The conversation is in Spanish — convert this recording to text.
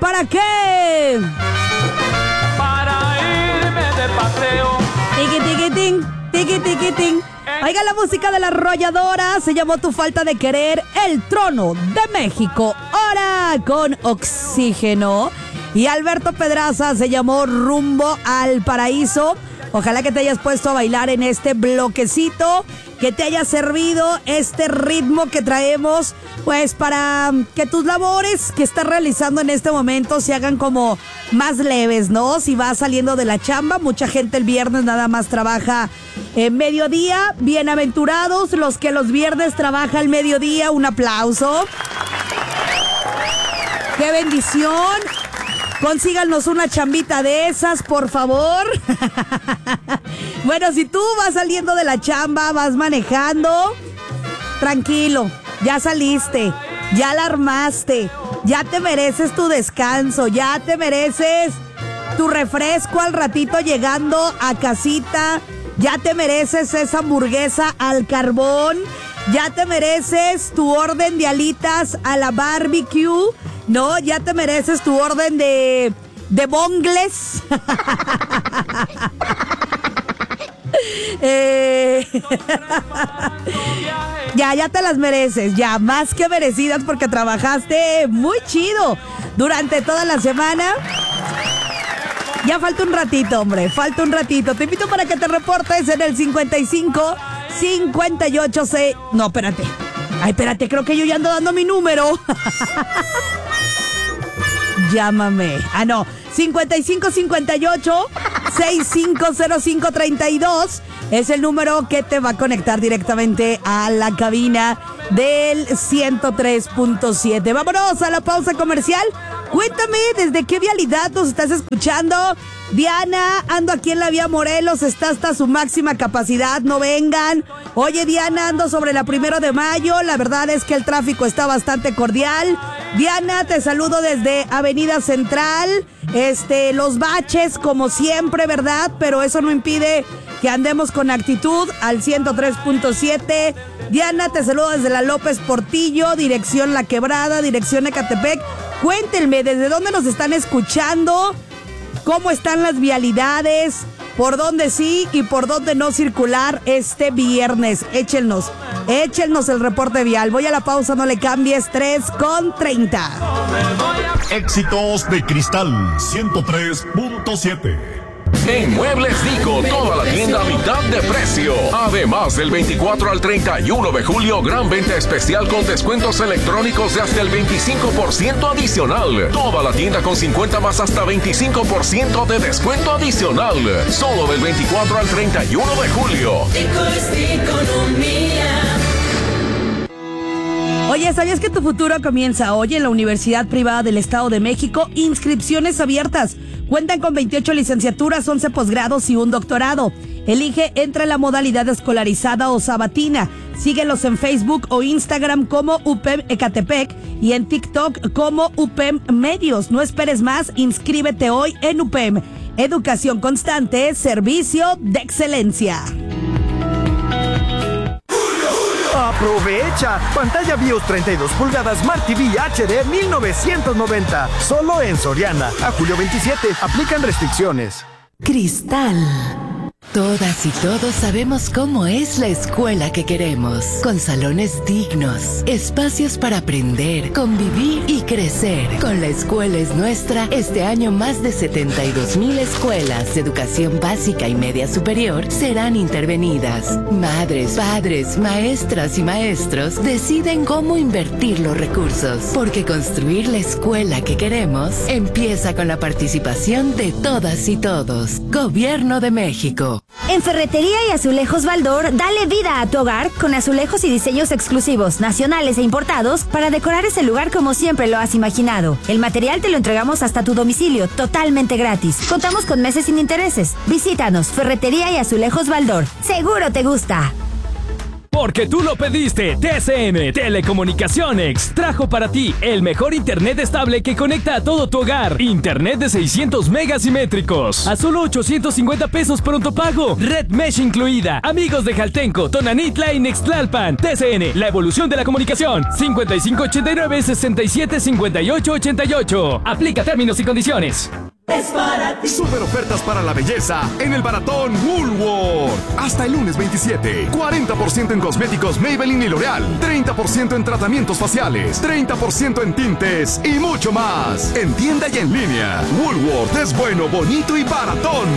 ¿para qué? Para irme de paseo. Tiki, tiki, ting, tiki, tiki, ting. Oiga, la música de la arrolladora se llamó Tu Falta de Querer, El Trono de México, ahora con Oxígeno. Y Alberto Pedraza se llamó Rumbo al Paraíso. Ojalá que te hayas puesto a bailar en este bloquecito, que te haya servido este ritmo que traemos, pues para que tus labores que estás realizando en este momento se hagan como más leves, ¿no? Si vas saliendo de la chamba, mucha gente el viernes nada más trabaja en mediodía. Bienaventurados los que los viernes trabajan al mediodía, un aplauso. ¡Qué bendición! Consíganos una chambita de esas, por favor. Bueno, si tú vas saliendo de la chamba, vas manejando, tranquilo, ya saliste, ya la armaste, ya te mereces tu descanso, ya te mereces tu refresco al ratito llegando a casita, ya te mereces esa hamburguesa al carbón, ya te mereces tu orden de alitas a la barbecue. No, ya te mereces tu orden de bongles. Ya te las mereces, ya más que merecidas porque trabajaste muy chido durante toda la semana. Ya falta un ratito, hombre, falta un ratito. Te invito para que te reportes en el 55 58 6. No, espérate. Ay, espérate, creo que yo ya ando dando mi número. Llámame. Ah, no. 5558-650532 es el número que te va a conectar directamente a la cabina del 103.7. Vámonos a la pausa comercial. Cuéntame desde qué vialidad nos estás escuchando. Diana, ando aquí en la vía Morelos, está hasta su máxima capacidad, no vengan. Oye, Diana, ando sobre la 1 de mayo, la verdad es que el tráfico está bastante cordial. Diana, te saludo desde Avenida Central, los baches como siempre, ¿verdad? Pero eso no impide que andemos con actitud al 103.7. Diana, te saludo desde la López Portillo, dirección La Quebrada, dirección Ecatepec. Cuéntenme, ¿desde dónde nos están escuchando? ¿Cómo están las vialidades? ¿Por dónde sí y por dónde no circular este viernes? Échennos el reporte vial. Voy a la pausa, no le cambies, 3:30. Éxitos de Cristal 103.7. En Muebles Dico, toda la tienda a mitad de precio. Además, del 24 al 31 de julio, gran venta especial con descuentos electrónicos de hasta el 25% adicional. Toda la tienda con 50 más hasta 25% de descuento adicional. Solo del 24 al 31 de julio. Dico es economía. Oye, ¿sabías que tu futuro comienza hoy en la Universidad Privada del Estado de México? Inscripciones abiertas. Cuentan con 28 licenciaturas, 11 posgrados y un doctorado. Elige entre la modalidad escolarizada o sabatina. Síguelos en Facebook o Instagram como UPEM Ecatepec y en TikTok como UPEM Medios. No esperes más, inscríbete hoy en UPEM. Educación constante, servicio de excelencia. ¡Aprovecha! Pantalla BIOS 32 pulgadas Smart TV HD 1990. Solo en Soriana. A julio 27. Aplican restricciones. Cristal. Todas y todos sabemos cómo es la escuela que queremos, con salones dignos, espacios para aprender, convivir y crecer. Con La Escuela es Nuestra, este año más de 72,000 escuelas de educación básica y media superior serán intervenidas. Madres, padres, maestras y maestros deciden cómo invertir los recursos, porque construir la escuela que queremos empieza con la participación de todas y todos. Gobierno de México. En Ferretería y Azulejos Baldor, dale vida a tu hogar con azulejos y diseños exclusivos, nacionales e importados para decorar ese lugar como siempre lo has imaginado. El material te lo entregamos hasta tu domicilio, totalmente gratis. Contamos con meses sin intereses. Visítanos, Ferretería y Azulejos Baldor. Seguro te gusta. Porque tú lo pediste. TCM Telecomunicaciones trajo para ti el mejor internet estable que conecta a todo tu hogar. Internet de 600 megas simétricos a solo 850 pesos pronto pago. Red Mesh incluida. Amigos de Jaltenco, Tonanitla y Nextlalpan. TCN, la evolución de la comunicación. 5589-675888. Aplica términos y condiciones. Es para ti. Super ofertas para la belleza en el Baratón Woolworth. Hasta el lunes 27. 40% en cosméticos Maybelline y L'Oreal. 30% en tratamientos faciales. 30% en tintes y mucho más. En tienda y en línea. Woolworth es bueno, bonito y baratón.